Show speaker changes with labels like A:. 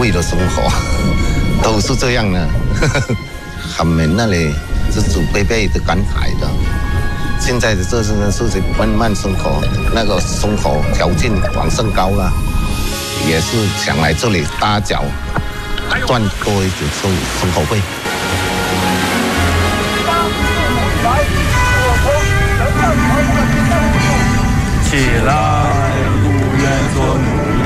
A: 味的生活，都是这样的。他们那里是祖辈辈的感慨的。现在的这些人是慢慢生活，那个生活条件往上高了，也是想来这里搭脚，赚多一点生活费。
B: 起来！